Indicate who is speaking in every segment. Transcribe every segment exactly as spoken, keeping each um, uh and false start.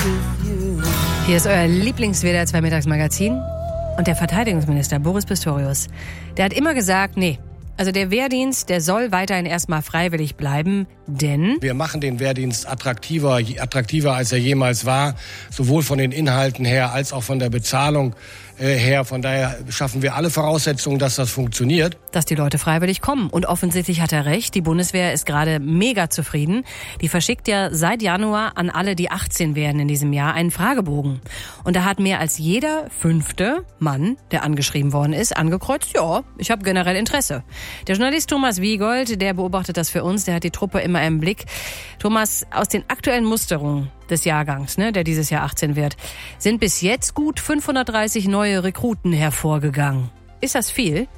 Speaker 1: Hier ist euer Lieblings-W D R zwei Mittagsmagazin. Und der Verteidigungsminister Boris Pistorius, der hat immer gesagt, nee, also der Wehrdienst, der soll weiterhin erstmal freiwillig bleiben, denn
Speaker 2: wir machen den Wehrdienst attraktiver, attraktiver als er jemals war, sowohl von den Inhalten her als auch von der Bezahlung äh, her. Von daher schaffen wir alle Voraussetzungen, dass das funktioniert.
Speaker 1: Dass die Leute freiwillig kommen. Und offensichtlich hat er recht, die Bundeswehr ist gerade mega zufrieden. Die verschickt ja seit Januar an alle, die achtzehn werden in diesem Jahr, einen Fragebogen. Und da hat mehr als jeder fünfte Mann, der angeschrieben worden ist, angekreuzt, ja, ich habe generell Interesse. Der Journalist Thomas Wiegold, der beobachtet das für uns, der hat die Truppe immer im Blick. Thomas, aus den aktuellen Musterungen des Jahrgangs, ne, der dieses Jahr achtzehn wird, sind bis jetzt gut fünfhundertdreißig neue Rekruten hervorgegangen. Ist das viel?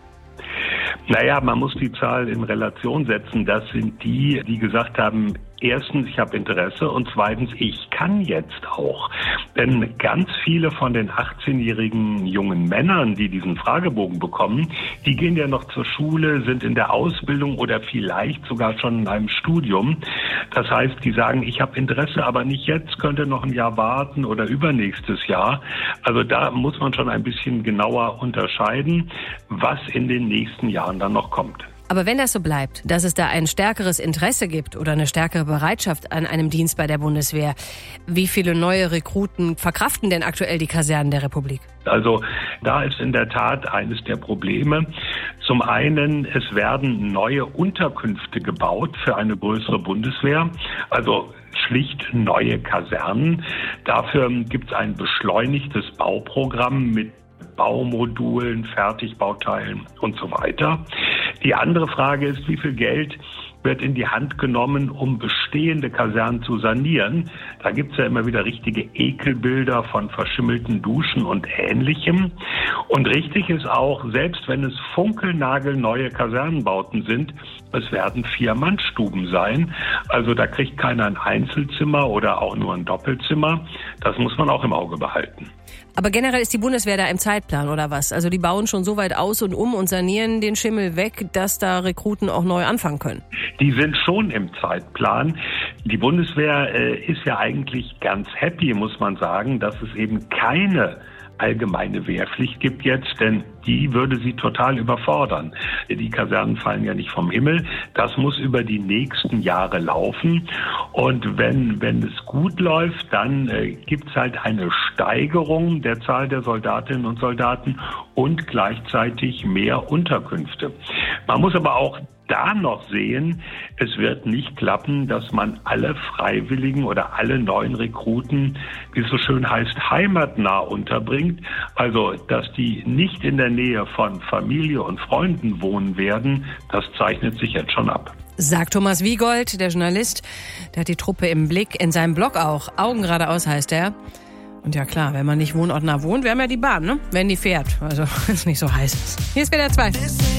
Speaker 3: Naja, man muss die Zahl in Relation setzen. Das sind die, die gesagt haben, erstens, ich habe Interesse und zweitens, ich kann jetzt auch. Denn ganz viele von den achtzehnjährigen jungen Männern, die diesen Fragebogen bekommen, die gehen ja noch zur Schule, sind in der Ausbildung oder vielleicht sogar schon in einem Studium. Das heißt, die sagen, ich habe Interesse, aber nicht jetzt, könnte noch ein Jahr warten oder übernächstes Jahr. Also da muss man schon ein bisschen genauer unterscheiden, was in den nächsten Jahren dann noch kommt.
Speaker 1: Aber wenn das so bleibt, dass es da ein stärkeres Interesse gibt oder eine stärkere Bereitschaft an einem Dienst bei der Bundeswehr, wie viele neue Rekruten verkraften denn aktuell die Kasernen der Republik?
Speaker 3: Also da ist in der Tat eines der Probleme. Zum einen, es werden neue Unterkünfte gebaut für eine größere Bundeswehr, also schlicht neue Kasernen. Dafür gibt es ein beschleunigtes Bauprogramm mit Baumodulen, Fertigbauteilen und so weiter. Die andere Frage ist, wie viel Geld wird in die Hand genommen, um bestehende Kasernen zu sanieren. Da gibt es ja immer wieder richtige Ekelbilder von verschimmelten Duschen und Ähnlichem. Und richtig ist auch, selbst wenn es funkelnagelneue Kasernenbauten sind, es werden Vier-Mann-Stuben sein. Also da kriegt keiner ein Einzelzimmer oder auch nur ein Doppelzimmer. Das muss man auch im Auge behalten.
Speaker 1: Aber generell ist die Bundeswehr da im Zeitplan oder was? Also die bauen schon so weit aus und um und sanieren den Schimmel weg, dass da Rekruten auch neu anfangen können.
Speaker 3: Die sind schon im Zeitplan. Die Bundeswehr äh, ist ja eigentlich ganz happy, muss man sagen, dass es eben keine allgemeine Wehrpflicht gibt jetzt, denn die würde sie total überfordern. Die Kasernen fallen ja nicht vom Himmel. Das muss über die nächsten Jahre laufen. Und wenn, wenn es gut läuft, dann äh, gibt es halt eine Steigerung der Zahl der Soldatinnen und Soldaten und gleichzeitig mehr Unterkünfte. Man muss aber auch da noch sehen, es wird nicht klappen, dass man alle Freiwilligen oder alle neuen Rekruten, wie es so schön heißt, heimatnah unterbringt. Also, dass die nicht in der Nähe von Familie und Freunden wohnen werden, das zeichnet sich jetzt schon ab.
Speaker 1: Sagt Thomas Wiegold, der Journalist. Der hat die Truppe im Blick, in seinem Blog auch. Augen geradeaus heißt er. Und ja klar, wenn man nicht wohnortnah wohnt, wir haben ja die Bahn, ne? Wenn die fährt. Also, wenn es nicht so heiß ist. Hier ist W D R zwei.